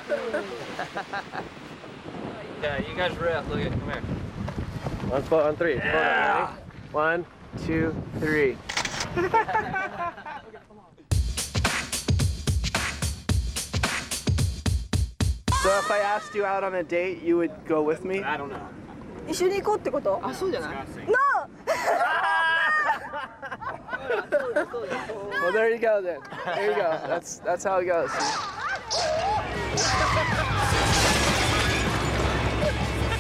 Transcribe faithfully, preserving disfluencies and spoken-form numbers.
Yeah, you guys rip. Look at, come here. Let's vote on three. Yeah. One, two, three. So if I asked you out on a date, you would go with me? I don't know. 一緒に行こうってこと？ あ、そうじゃない？ No! Well, there you go then. There you go. That's that's how it goes.